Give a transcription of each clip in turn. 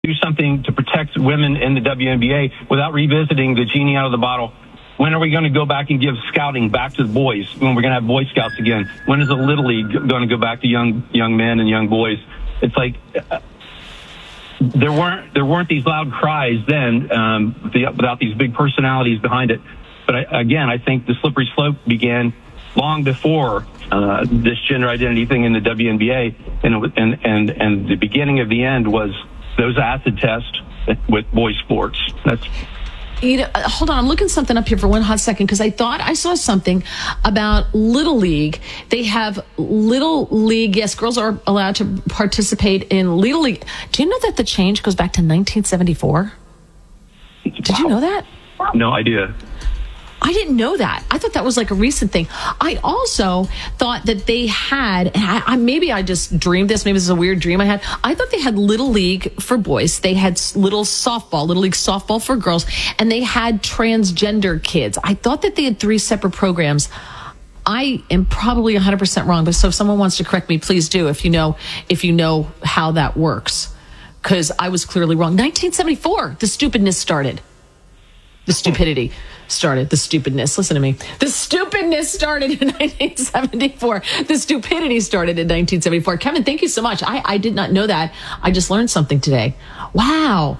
do something to protect women in the WNBA without revisiting the genie out of the bottle? When are we going to go back and give scouting back to the boys? When we're going to have Boy Scouts again? When is the Little League going to go back to young men and young boys? It's like there weren't these loud cries then without these big personalities behind it. But I think the slippery slope began long before this gender identity thing in the WNBA, and the beginning of the end was those acid tests with boys sports. Hold on, I'm looking something up here for one hot second because I thought I saw something about Little League. They have Little League. Yes, girls are allowed to participate in Little League. Do you know that the change goes back to 1974? Did you know that? No idea. I didn't know that. I thought that was like a recent thing. I also thought that they had, maybe I just dreamed this, maybe this is a weird dream I had. I thought they had Little League for boys. They had Little League softball for girls, and they had transgender kids. I thought that they had 3 separate programs. I am probably 100% wrong, but so if someone wants to correct me, please do if you know how that works. Because I was clearly wrong. 1974, the stupidness started. The stupidity started. The stupidness. Listen to me. The stupidness started in 1974. The stupidity started in 1974. Kevin, thank you so much. I did not know that. I just learned something today. Wow.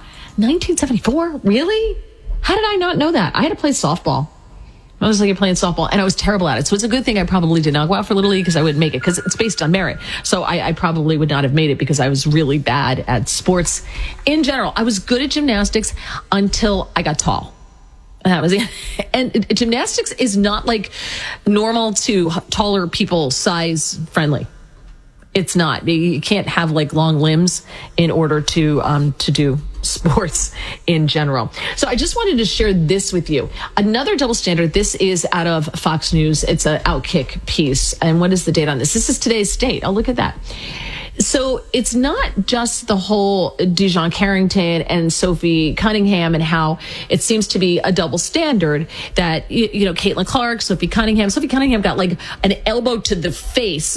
1974? Really? How did I not know that? I had to play softball. I was like playing softball, and I was terrible at it. So it's a good thing I probably did not go out for Little League because I wouldn't make it because it's based on merit. So I probably would not have made it because I was really bad at sports in general. I was good at gymnastics until I got tall. That was it. And gymnastics is not like normal to taller people size friendly. It's not. You can't have like long limbs in order to do sports in general. So I just wanted to share this with you. Another double standard. This is out of Fox News. It's an Outkick piece. And what is the date on this? This is today's date. Oh, look at that. So it's not just the whole Dijon Carrington and Sophie Cunningham and how it seems to be a double standard that, Caitlin Clark, Sophie Cunningham got like an elbow to the face,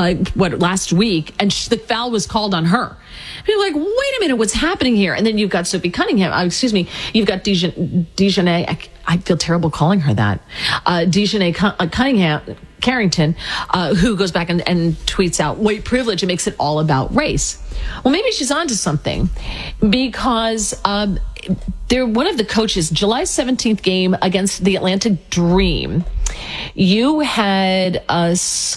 last week, and the foul was called on her. People are like, wait a minute, what's happening here? And then you've got Sophie Cunningham, you've got Dijonay, I feel terrible calling her that, Dijonay Carrington, who goes back and tweets out white privilege and makes it all about race. Well, maybe she's onto something because they're one of the coaches, July 17th game against the Atlanta Dream. You had a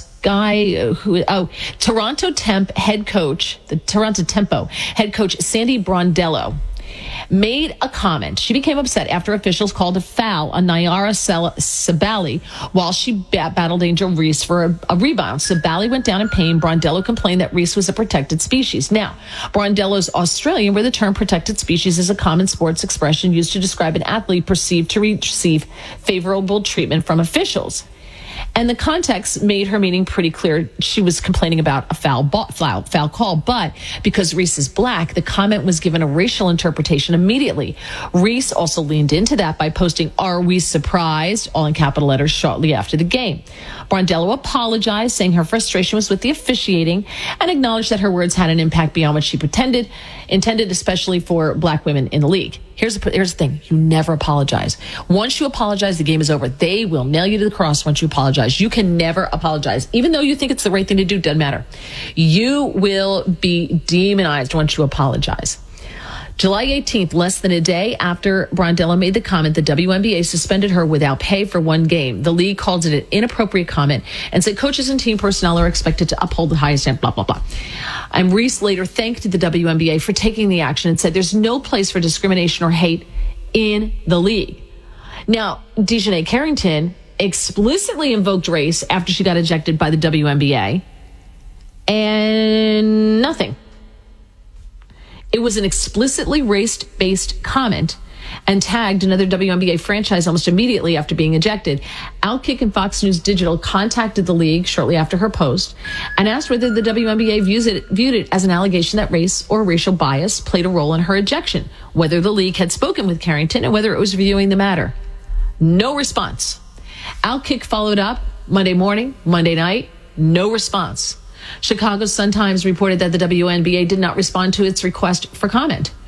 Toronto Tempo head coach Sandy Brondello made a comment. She became upset after officials called a foul on Nyara Sabali while she battled Angel Reese for a rebound. Sabali went down in pain. Brondello complained that Reese was a protected species. Now, Brondello's Australian, where the term protected species is a common sports expression used to describe an athlete perceived to receive favorable treatment from officials. And the context made her meaning pretty clear. She was complaining about a foul call, but because Reese is black, the comment was given a racial interpretation immediately. Reese also leaned into that by posting, "Are we surprised?" all in capital letters shortly after the game. Brondello apologized, saying her frustration was with the officiating and acknowledged that her words had an impact beyond what she intended, especially for black women in the league. Here's the thing. You never apologize. Once you apologize, the game is over. They will nail you to the cross once you apologize. You can never apologize. Even though you think it's the right thing to do, doesn't matter. You will be demonized once you apologize. July 18th, less than a day after Brondello made the comment, the WNBA suspended her without pay for 1 game. The league called it an inappropriate comment and said coaches and team personnel are expected to uphold the highest standard, blah, blah, blah. And Reese later thanked the WNBA for taking the action and said there's no place for discrimination or hate in the league. Now, Dijonay Carrington explicitly invoked race after she got ejected by the WNBA, and nothing. It was an explicitly race-based comment and tagged another WNBA franchise almost immediately after being ejected. Outkick and Fox News Digital contacted the league shortly after her post and asked whether the WNBA viewed it as an allegation that race or racial bias played a role in her ejection, whether the league had spoken with Carrington and whether it was reviewing the matter. No response. Outkick followed up Monday morning, Monday night, no response. Chicago Sun-Times reported that the WNBA did not respond to its request for comment.